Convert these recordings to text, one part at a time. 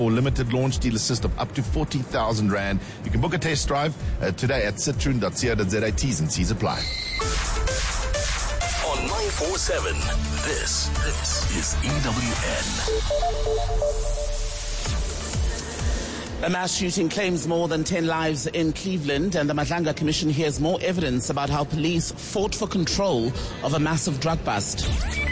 For limited launch deal assist of up to 40,000 Rand. You can book a test drive today at citroen.co.za. T's and C's apply. On 947, this is EWN. A mass shooting claims more than 10 lives in Cleveland, and the Madlanga Commission hears more evidence about how police fought for control of a massive drug bust.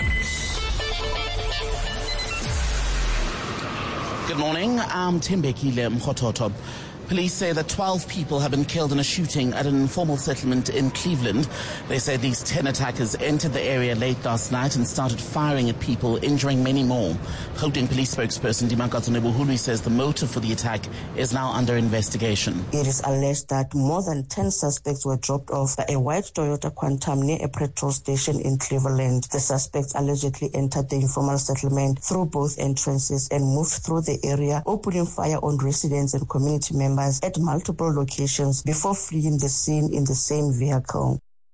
Good morning, I'm Tembekile Mkhototo. Police say that 12 people have been killed in a shooting at an informal settlement in Cleveland. They say these 10 attackers entered the area late last night and started firing at people, injuring many more. Gauteng police spokesperson Dimakatso Nebuhulu says the motive for the attack is now under investigation. It is alleged that more than 10 suspects were dropped off by a white Toyota Quantum near a petrol station in Cleveland. The suspects allegedly entered the informal settlement through both entrances and moved through the area, opening fire on residents and community members at multiple locations before fleeing the scene in the same vehicle.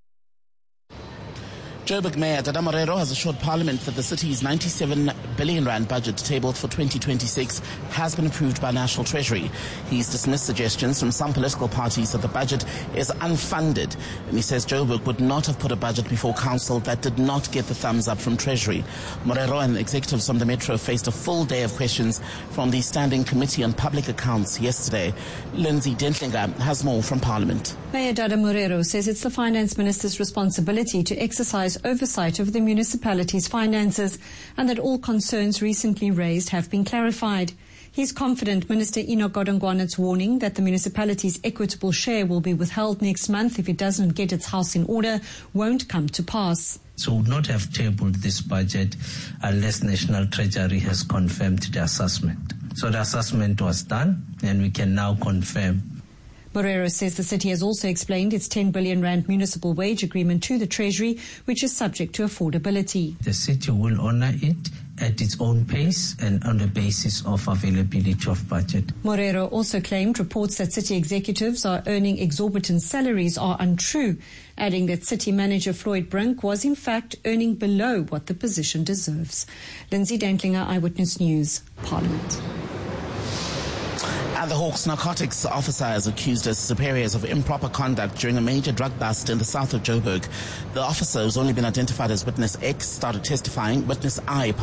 Joburg Mayor Dada Morero has assured Parliament that the city's 97 billion Rand budget tabled for 2026 has been approved by National Treasury. He's dismissed suggestions from some political parties that the budget is unfunded, and he says Joburg would not have put a budget before council that did not get the thumbs up from Treasury. Morero and executives from the Metro faced a full day of questions from the Standing Committee on Public Accounts yesterday. Lindsay Dentlinger has more from Parliament. Mayor Dada Morero says it's the Finance Minister's responsibility to exercise oversight of the municipality's finances and that all concerns recently raised have been clarified. He's confident Minister Enoch Godongwanat's warning that the municipality's equitable share will be withheld next month if it doesn't get its house in order won't come to pass. So we would not have tabled this budget unless National Treasury has confirmed the assessment. So the assessment was done and we can now confirm. Morero says the city has also explained its 10 billion Rand municipal wage agreement to the Treasury, which is subject to affordability. The city will honour it at its own pace and on the basis of availability of budget. Morero also claimed reports that city executives are earning exorbitant salaries are untrue, adding that city manager Floyd Brink was in fact earning below what the position deserves. Lindsay Dentlinger, Eyewitness News, Parliament. And the Hawks narcotics officer is accused as superiors of improper conduct during a major drug bust in the south of Joburg. The officer, who's only been identified as Witness I, started testifying at the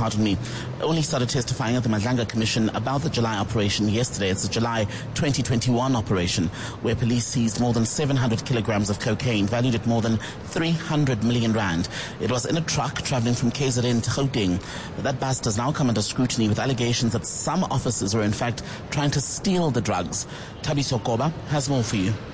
Madlanga Commission about the July operation yesterday. It's the July 2021 operation, where police seized more than 700 kilograms of cocaine, valued at more than 300 million Rand. It was in a truck traveling from KZN to Gauteng. That bust has now come under scrutiny with allegations that some officers were in fact trying to steal the drugs. Thabiso Koba has more for you.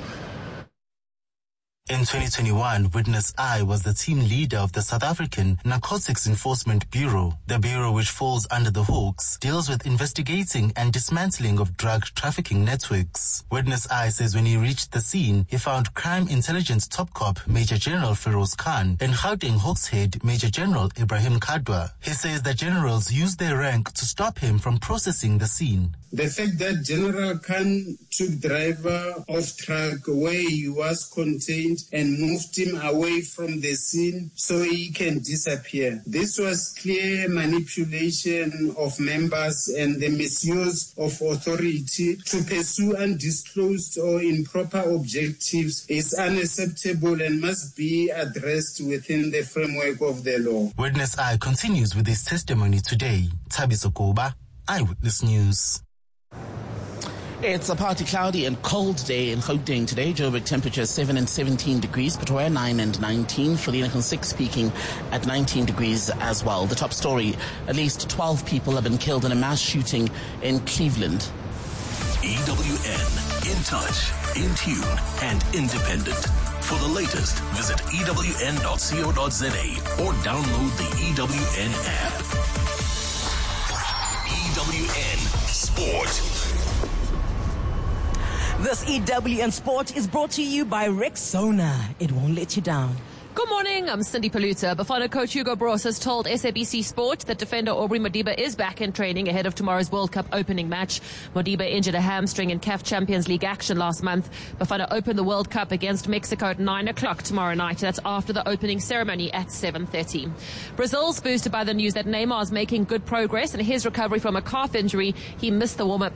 In 2021, Witness I was the team leader of the South African Narcotics Enforcement Bureau. The bureau, which falls under the Hawks, deals with investigating and dismantling of drug trafficking networks. Witness I says when he reached the scene, he found Crime Intelligence top cop Major General Feroz Khan and Gauteng Hawks head Major General Ibrahim Kadwa. He says the generals used their rank to stop him from processing the scene. The fact that General Khan took driver off track where he was contained and moved him away from the scene so he can disappear. This was clear manipulation of members and the misuse of authority to pursue undisclosed or improper objectives is unacceptable and must be addressed within the framework of the law. Witness I continues with his testimony today. Thabiso Koba, Eyewitness News. It's a partly cloudy and cold day in Gauteng today. Joburg temperature 7 and 17 degrees. Pretoria 9 and 19. Vereeniging 6 peaking at 19 degrees as well. The top story, at least 12 people have been killed in a mass shooting in Cleveland. EWN, in touch, in tune and independent. For the latest, visit ewn.co.za or download the EWN app. EWN Sport. This EWN Sport is brought to you by Rexona. It won't let you down. Good morning, I'm Cindy Paluta. Bafana coach Hugo Bros has told SABC Sport that defender Aubrey Modiba is back in training ahead of tomorrow's World Cup opening match. Modiba injured a hamstring in CAF Champions League action last month. Bafana open the World Cup against Mexico at 9 o'clock tomorrow night. That's after the opening ceremony at 7:30. Brazil's boosted by the news that Neymar is making good progress in his recovery from a calf injury. He missed the warm-up